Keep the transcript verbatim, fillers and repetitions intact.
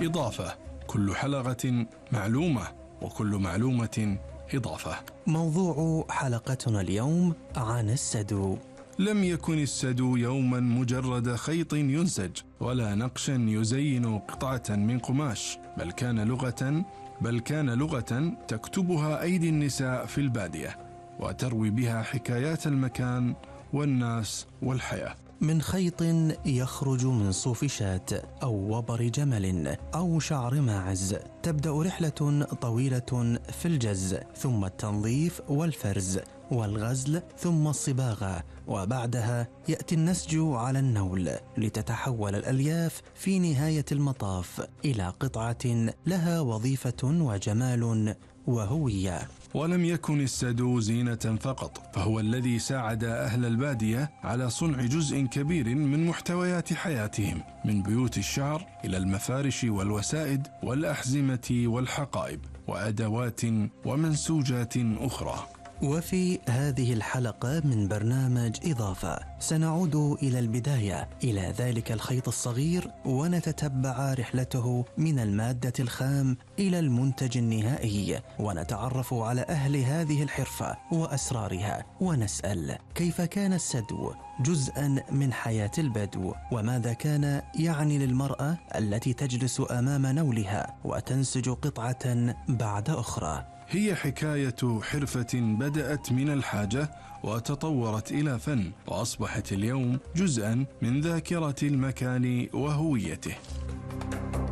إضافة، كل حلقة معلومة وكل معلومة إضافة. موضوع حلقتنا اليوم عن السدو. لم يكن السدو يوما مجرد خيط ينسج ولا نقشا يزين قطعة من قماش، بل كان لغة بل كان لغة تكتبها أيدي النساء في البادية وتروي بها حكايات المكان والناس والحياة. من خيط يخرج من صوف شاة أو وبر جمل أو شعر ماعز، تبدأ رحلة طويلة في الجز، ثم التنظيف والفرز والغزل، ثم الصباغة، وبعدها يأتي النسج على النول لتتحول الألياف في نهاية المطاف إلى قطعة لها وظيفة وجمال وهوية. ولم يكن السدو زينة فقط، فهو الذي ساعد أهل البادية على صنع جزء كبير من محتويات حياتهم، من بيوت الشعر إلى المفارش والوسائد والأحزمة والحقائب وأدوات ومنسوجات أخرى. وفي هذه الحلقة من برنامج إضافة سنعود إلى البداية، إلى ذلك الخيط الصغير، ونتتبع رحلته من المادة الخام إلى المنتج النهائي، ونتعرف على أهل هذه الحرفة وأسرارها، ونسأل كيف كان السدو جزءا من حياة البدو، وماذا كان يعني للمرأة التي تجلس أمام نولها وتنسج قطعة بعد أخرى. هي حكاية حرفة بدأت من الحاجة وتطورت إلى فن، وأصبحت اليوم جزءا من ذاكرة المكان وهويته.